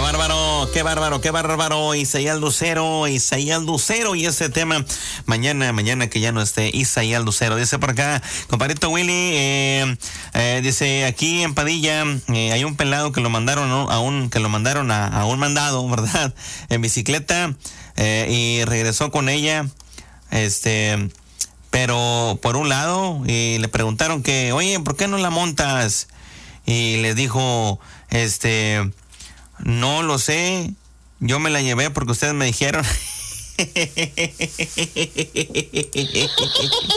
qué bárbaro, qué bárbaro. Isaías Lucero. Y ese tema, mañana que ya no esté Isaías Lucero. Dice por acá, compadrito Willy, dice aquí en Padilla, hay un pelado que lo mandaron a un mandado, ¿verdad? En bicicleta, y regresó con ella, pero por un lado, y le preguntaron que, oye, ¿por qué no la montas? Y les dijo, no lo sé, yo me la llevé porque ustedes me dijeron.